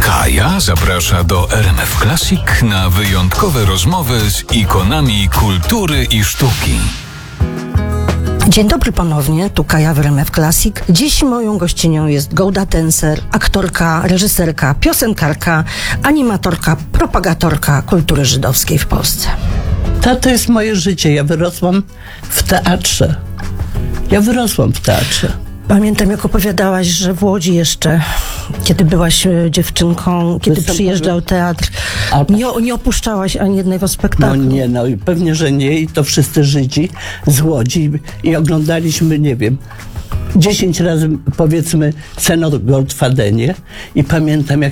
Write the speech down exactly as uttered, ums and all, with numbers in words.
Kaja zaprasza do R M F Classic na wyjątkowe rozmowy z ikonami kultury i sztuki. Dzień dobry ponownie, tu Kaja w R M F Classic. Dziś moją gościnią jest Golda Tenser, aktorka, reżyserka, piosenkarka, animatorka, propagatorka kultury żydowskiej w Polsce. To, to jest moje życie. Ja wyrosłam w teatrze. Ja wyrosłam w teatrze. Pamiętam, jak opowiadałaś, że w Łodzi jeszcze, kiedy byłaś e, dziewczynką, kiedy Występowy- przyjeżdżał teatr, A- nie, nie opuszczałaś ani jednego No spektaklu. nie, no i pewnie, że nie. I to wszyscy Żydzi z Łodzi. I oglądaliśmy, nie wiem, dziesięć razy, powiedzmy, Cenor Goldfadenie. I pamiętam, jak